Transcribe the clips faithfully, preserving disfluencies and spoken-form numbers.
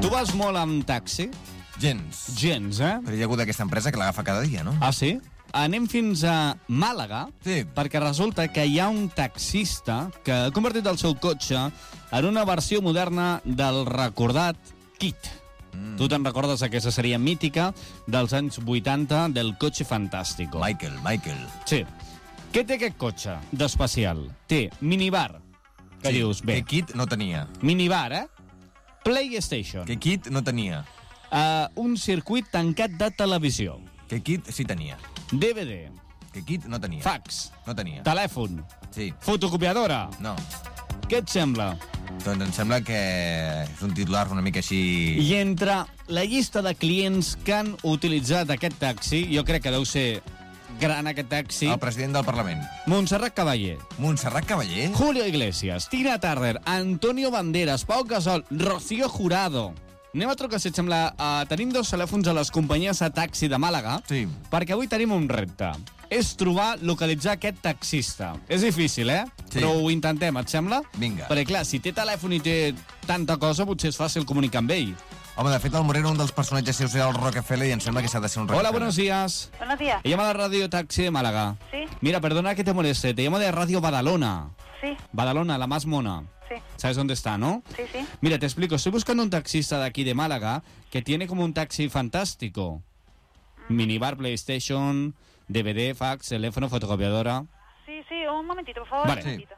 Tu vas molt amb taxi? Gens. Gens, eh? Però hi ha hagut aquesta empresa que l'agafa cada dia, no? Ah, sí? Anem fins a Màlaga, Sí. perquè resulta que hi ha un taxista que ha convertit el seu cotxe en una versió moderna del recordat Kit. Mm. Tu te'n recordes aquesta sèrie mítica dels anys vuitanta del Cotxe Fantàstico? Michael, Michael. Sí. Què té aquest cotxe d'especial? Té minibar, que Sí, dius, bé, Que Kit no tenia. minibar, eh? PlayStation, Que Kit no tenia. uh, un circuit tancat de televisió, Que Kit sí tenia. D V D, Que Kit no tenia. fax, No tenia. telèfon, Sí. fotocopiadora. No. Què et sembla? Doncs em sembla que és un titular una mica així... I entre la llista de clients que han utilitzat aquest taxi, jo crec que deu ser gran aquest taxi, El president del Parlament. Montserrat Caballé, Montserrat Caballé? Julio Iglesias, Tina Turner, Antonio Banderas, Pau Gasol, Rocío Jurado. Anem a trucar, si et sembla. Uh, tenim dos telèfons a les companyies de taxi de Màlaga, Sí. perquè avui tenim un repte. És trobar, localitzar aquest taxista. És difícil, eh? Sí. Però ho intentem, et sembla? Vinga. Perquè, clar, si té telèfon i té tanta cosa, potser és fàcil comunicar amb ell. Home, de fet, el Moreno, un dels personatges seus era el Rockefeller i em sembla que s'ha de ser un Hola, Rockefeller. buenos días. Buenos días. Te llamo a la radio taxi de Málaga. Sí, Mira, perdona que te moleste, te llamo de Radio Badalona. sí, Badalona, la más mona. sí, ¿Sabes dónde está, no? sí, sí. Mira, te explico. Estoy buscando un taxista de aquí de Málaga que tiene como un taxi fantástico. Minibar, PlayStation, D V D, fax, teléfono, fotocopiadora. Sí, sí, un momentito, por favor. Vale. Un momentito.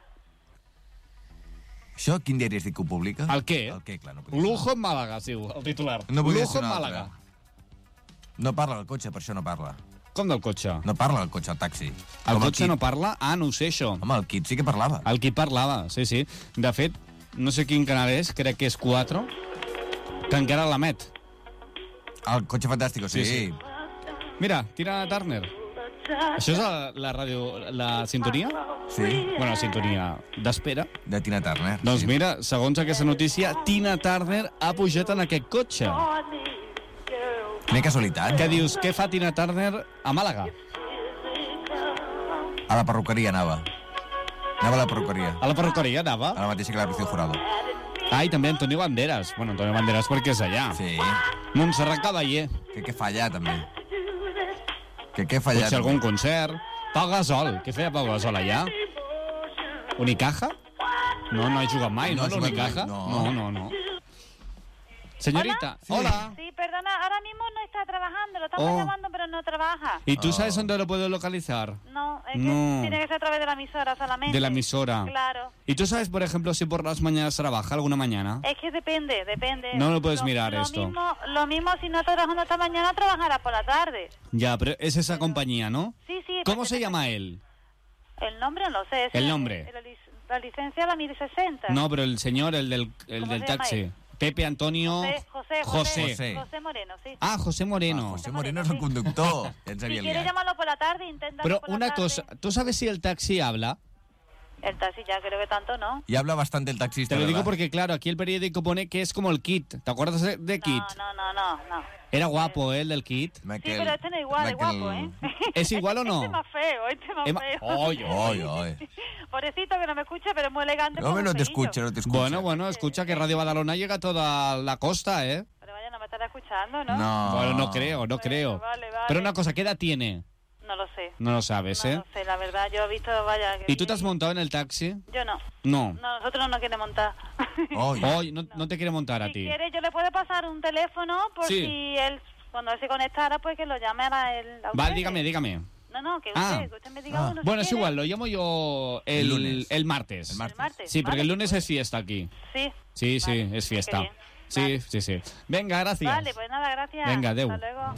Això, quin diari es diu que ho publica? El què? El què, clar, no podria Lujo en Málaga, sí, el titular. No podria Lujo ser en un Málaga. altre. No parla el cotxe, per això no parla. Com del cotxe? No parla el cotxe, el taxi. El Com cotxe Kit. no parla? Ah, no ho sé, això. Home, el Kit sí que parlava. El qui parlava, sí, sí. De fet, no sé quin canal és, crec que és quatre, que encara l'emet. El cotxe fantàstico, sí. Sí, sí. Mira, Tina Turner. Això és la, la ràdio, la sintonia? Sí, Bueno, la sintonia d'espera. de Tina Turner. Doncs sí. mira, segons aquesta notícia, Tina Turner ha pujat en aquest cotxe. Quina casualitat. Què dius, què fa Tina Turner a Màlaga? A la perruqueria anava. Anava a la perruqueria. A la perruqueria anava? A la mateixa que la Rocío Jurado. Ah, i també Antonio Banderas. Bueno, Antonio Banderas perquè és allà. Sí. Montserrat Caballé. Que què fa allà, també? Que què fa allà? Potser també? algun concert. Pau Gasol. Què feia Pau Gasol allà? Unicaja? No, no he jugat mai, No no, ha jugat l'Unicaja? mai, no. No, no, no. Señorita, hola. Sí, perdona, ahora mismo no está trabajando, lo estamos Oh. llamando, pero no trabaja. ¿Y tú Oh. sabes dónde lo puedo localizar? No, es que No. tiene que ser a través de la emisora solamente. De la emisora. Claro. ¿Y tú sabes, por ejemplo, si por las mañanas trabaja alguna mañana? Es que depende, depende. No lo puedes Lo- mirar lo esto. Mismo, lo mismo si no está trabajando esta mañana, trabajará por la tarde. Ya, pero es esa compañía, ¿no? Sí, sí. ¿Cómo porque- se llama él? El nombre no lo sé. es El nombre. La, lic- la licencia la mil sesenta. No, pero el señor, el del, el ¿Cómo del se llama taxi. él? Pepe Antonio... José, José, José. José. José. José Moreno, sí. Ah, José Moreno. Ah, José Moreno és el conductor. Ja ens Si havia quieres liat. llamarlo por la tarde, intenta. Pero por la una tarde. cosa, ¿tú sabes si el taxi habla? El taxi ya creo que tanto no. Y habla bastante el taxista, Te lo digo ¿verdad? porque, claro, aquí el periódico pone que es como el Kit. ¿Te acuerdas de, de Kit? No, no, no, no, no. Era guapo, ¿eh, el del Kit? Sí, Michael- pero este no es igual, es Michael- guapo, ¿eh? ¿Es igual o no? Este es más feo, este es más Es ma- feo. Oy, Oy, oy. Pobrecito que no me escucha, pero es muy elegante. Hombre, como no te feillo. escucha, no te escucha. Bueno, bueno, escucha que Radio Badalona llega a toda la costa, ¿eh? Pero vaya, no me estará escuchando, ¿no? No. Bueno, no creo, no Bueno, creo. vale, vale. Pero una cosa, ¿qué edad tiene? No lo sé. No lo sabes, No ¿eh? lo sé, la verdad, yo he visto, vaya... que- ¿Y tú te has montado en el taxi? Yo no. No. No, nosotros no nos quiere montar. Oy. Hoy no, no te quiere montar a Si ti. quiere, yo le puedo pasar un teléfono por Sí. si él, cuando él se conectara, pues que lo llame a él. a Va, ustedes. dígame, dígame. No, no, que Ah. usted, que usted me diga Ah. uno. si Bueno, es quiere. igual, lo llamo yo el, El lunes. el martes. El martes. El martes. Sí, porque Vale. el lunes es fiesta aquí. Sí. Sí, sí, Vale, es qué fiesta. bien. Sí, Vale. sí, sí. Venga, gracias. Vale, pues nada, gracias. Venga, adeu. Hasta luego.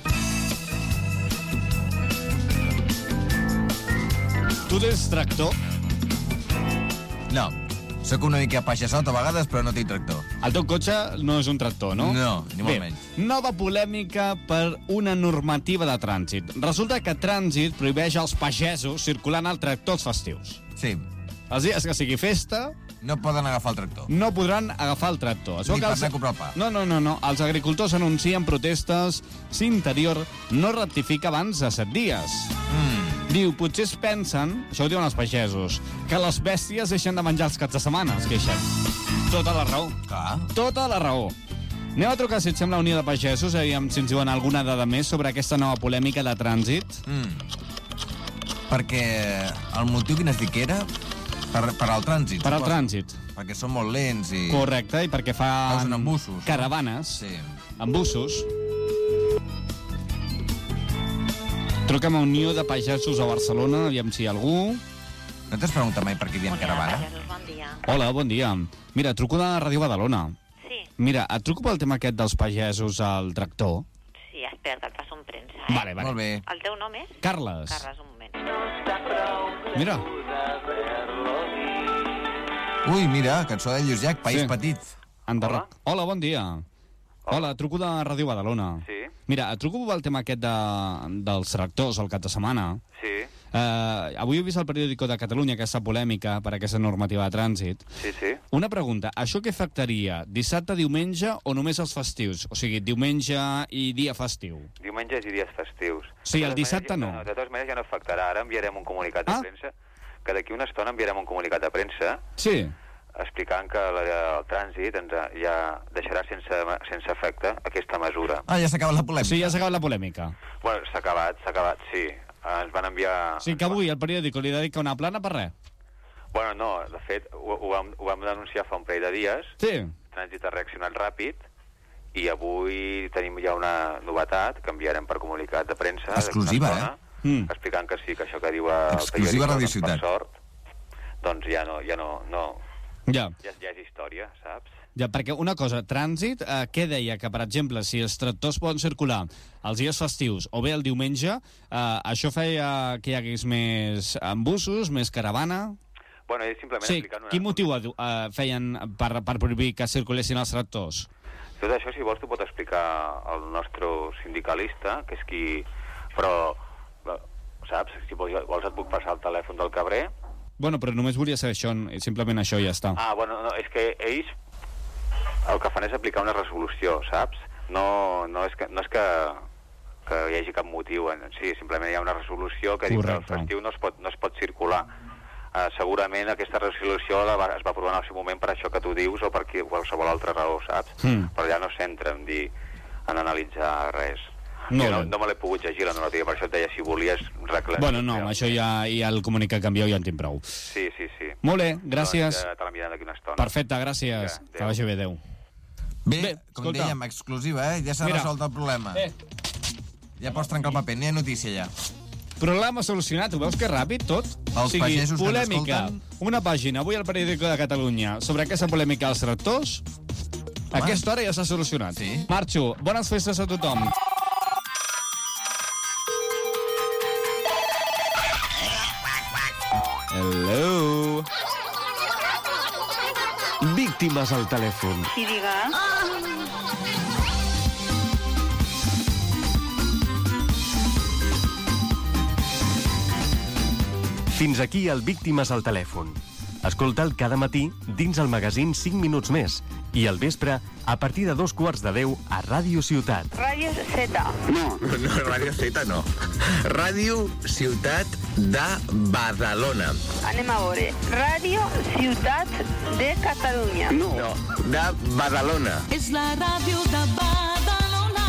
Tu tens tractor? No. Sóc una mica paixasot a vegades, però no tinc tractor. El teu cotxe no és un tractor, no? No, ni molt Bé, menys. nova polèmica per una normativa de trànsit. Resulta que Trànsit prohibeix als pagesos circular en el tractor els festius. Sí. Els dies que sigui festa, No poden agafar el tractor. no podran agafar el tractor. Es veu Ni que per els- anar a comprar el pa. No, no, no, no. Els agricultors anuncien protestes si Interior no rectifica abans de set dies. Mm. Diu, potser es pensen, això ho diuen els pagesos, que les bèsties deixen de menjar els caps de setmana, es queixen. Tota la raó. Clar. Tota la raó. Anem a trucar, si et sembla, a Unió de Pagesos, aviam si ens diuen alguna dada més sobre aquesta nova polèmica de trànsit. Mm. Perquè el motiu quin has dit que era? Per, per al trànsit. Per al suposo. trànsit. Perquè són molt lents i... Correcte, i perquè fan Causen embussos, no? caravanes, Sí. embussos. Truquem a Unió de Pagesos a Barcelona, aviam si hi ha algú. No t'has preguntat mai per què diem caravana? Pagesos, bon dia. Hola, bon dia. Mira, truco de Ràdio Badalona. Sí, Mira, et truco pel tema aquest dels pagesos al tractor. sí, espera, que et passo un premsa, eh? Vale, vale. Molt bé. El teu nom és? Carles. Carles, un moment. Mira. Ui, mira, cançó de Lluís Llach, País Sí. Petit. Enderroc. Hola. Hola, bon dia. Hola, truco de Ràdio Badalona. Sí, Mira, et truco pel tema aquest de, dels tractors al cap de setmana. sí, Uh, avui he vist al periòdico de Catalunya aquesta polèmica per aquesta normativa de trànsit. sí, sí. Una pregunta, això què afectaria? Dissabte, diumenge o només els festius? O sigui, diumenge i dia festiu? Diumenges i dies festius. Sí, De el totes dissabte maneres, no. De totes maneres ja no afectarà. Ara enviarem un comunicat Ah. de premsa, que d'aquí una estona enviarem un comunicat de premsa Sí. explicant que la, el trànsit ens ha- ja deixarà sense, sense efecte aquesta mesura. Ah, ja s'ha acabat la polèmica. Sí, ja s'ha acabat la polèmica. Bueno, s'ha acabat, s'ha acabat, sí. Ens van enviar... Sí, que avui el periòdico li dedica una plana per res. Bueno, no, de fet, ho, ho, vam, ho vam denunciar fa un parell de dies, Sí. Trànsit ha reaccionat ràpid, i avui tenim ja una novetat que enviarem per comunicat de premsa. Exclusiva, d'aquí una estona, eh? Mm. explicant que sí, que això que diu el Exclusiva periòdico, Radio doncs, Ciutat. per sort, doncs ja no, ja no, no Ja. ja, ja és història, saps? Ja, perquè una cosa, trànsit, eh, què deia? Que, per exemple, si els tractors poden circular els dies festius o bé el diumenge, eh, això feia que hi hagués més embussos, més caravana... Bueno, és simplement Sí, explicant una... quin motiu eh, feien per, per prohibir que circulessin els tractors? Tot això, si vols, t'ho pot explicar el nostre sindicalista, que és qui... Però, eh, saps, si vols, vols et puc passar el telèfon del Cabrer. Bueno, però només volia saber això, simplement això i ja està. Ah, bueno, no, és que ells el que fan és aplicar una resolució, saps? No, no és que, no és que, que hi hagi cap motiu en si, simplement hi ha una resolució que diu que el Correcte. festiu no es pot, no es pot circular. Uh, segurament aquesta resolució la va, es va aprovar en el seu moment per això que tu dius o per qui- qualsevol altra raó, saps? Mm. Però ja no s'entra en dir, en analitzar res. No, Jo no, no. no me l'he pogut llegir la normativa, per això et deia, si volies reclamar. Bueno, no, amb això ja, ja el comunicat canvieu, ja en tinc prou. Sí, sí, sí. Molt bé, gràcies. Doncs, eh, te l'enviarem d'aquí una estona. Perfecte, gràcies. Ja, Que adéu. vagi bé, adéu. Bé, Bé, com escolta. dèiem, exclusiva, eh? Ja s'ha Mira. resolt el problema. Bé, Ja pots trencar el paper, n'hi ha notícia ja. problema solucionat, ho veus que ràpid tot? Els pagesos que polèmica, t'escolten. una pàgina, avui al periòdico de Catalunya, sobre aquesta polèmica dels tractors, a aquesta hora ja s'ha solucionat. Sí. Marxo, bones festes a tothom. Hello. Víctimes al telèfon. Sí, diga. Fins aquí el Víctimes al telèfon. Escolta'l cada matí dins el magazín cinc minuts més i al vespre a partir de dos quarts de deu a Ràdio Ciutat. Ràdio Z. No, Ràdio Z no. Ràdio Ciutat de Badalona. Anem a veure. Ràdio Ciutat de Catalunya. No, de Badalona. És la ràdio de Badalona.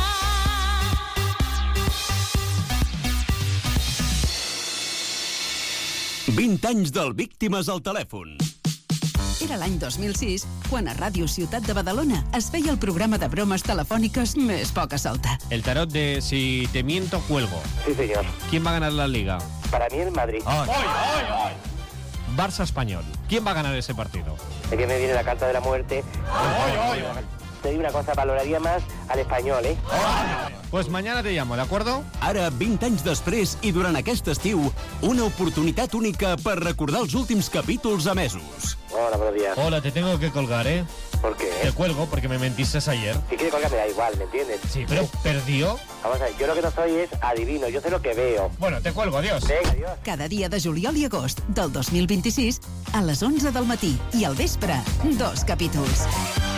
vint anys del Víctimes al telèfon. Era l'any dos mil sis, quan a Ràdio Ciutat de Badalona es feia el programa de bromes telefòniques més poca solta. El tarot de si te miento, cuelgo. Sí, señor. ¿Quién va a ganar la Liga? Para mí el Madrid. Oh, Barça-Español. ¿Quién va a ganar ese partido? Es que me viene la carta de la muerte. Te digo una cosa, valoraría más al español, ¿eh? Pues mañana te llamo, ¿de acuerdo? Ara, vint anys després i durant aquest estiu, una oportunitat única per recordar els últims capítols emesos. Hola, buenos días. Hola, te tengo que colgar, ¿eh? ¿Por qué? Te cuelgo porque me mentiste ayer. Si quiere colgar me da igual, ¿me entiendes? Sí, pero perdió. Vamos a ver, yo lo que no soy es adivino, yo sé lo que veo. Bueno, te cuelgo, adiós. Venga, adiós. Cada dia de juliol i agost del dos mil vint-i-sis a les onze del matí i al vespre, dos capítols.